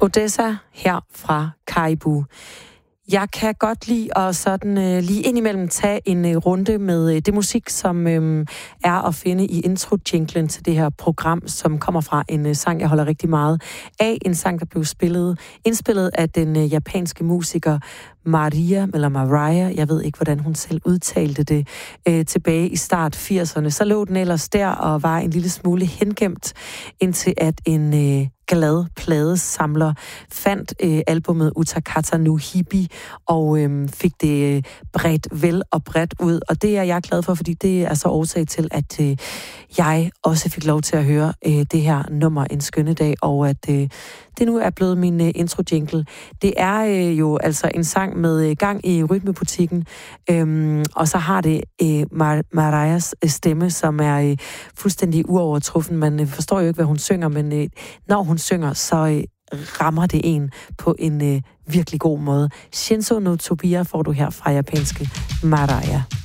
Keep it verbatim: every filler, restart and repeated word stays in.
Odessa her fra Caribou. Jeg kan godt lide at sådan øh, lige indimellem tage en øh, runde med øh, det musik, som øh, er at finde i intro-jinglen til det her program, som kommer fra en øh, sang, jeg holder rigtig meget af. En sang, der blev spillet, indspillet af den øh, japanske musiker Maria, eller Mariah, jeg ved ikke, hvordan hun selv udtalte det, øh, tilbage i start firserne. Så lå den ellers der og var en lille smule hengemt, indtil at en øh, glad pladesamler fandt øh, albumet Utakata no Hibi og øh, fik det øh, bredt vel og bredt ud. Og det er jeg glad for, fordi det er så årsag til, at øh, jeg også fik lov til at høre øh, det her nummer En skønne dag, og at øh, det nu er blevet min øh, intro-jingle. Det er øh, jo altså en sang med øh, gang i rytmebutikken, øhm, og så har det øh, Mar- Mariahs øh, stemme, som er øh, fuldstændig uovertruffen. Man øh, forstår jo ikke, hvad hun synger, men øh, når hun synger, så øh, rammer det en på en øh, virkelig god måde. Shinzo no Tobia får du her fra japanske Mariah.